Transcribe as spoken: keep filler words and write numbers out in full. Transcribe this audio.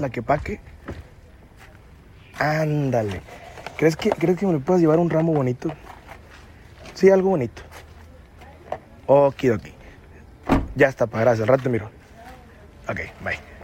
Tlaquepaque. Ándale. ¿Crees que, ¿Crees que me le puedas llevar un ramo bonito? Sí, algo bonito. Okidoki. Ya está, pa, gracias. Al rato te miro. Ok, bye.